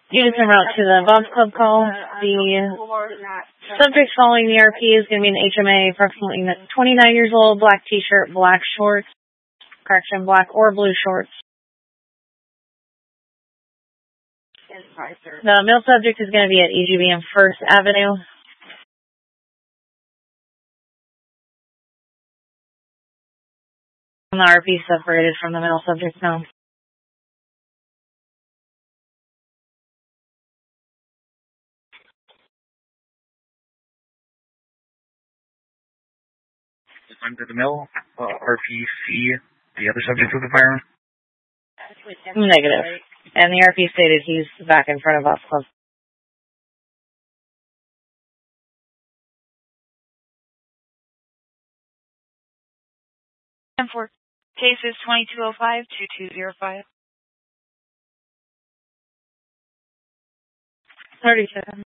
Units en route to the Bob's Club call. The subject following the RP is going to be an HMA, approximately 29 years old, black t-shirt, black shorts, correction, black or blue shorts. The male subject is going to be at EGB and First Avenue. And the RP separated from the male subject now. Under the mill, RPC, the other subject of the firearm? Negative. And the RP stated he's back in front of Bob's Club. And for cases 2205-2205. 37.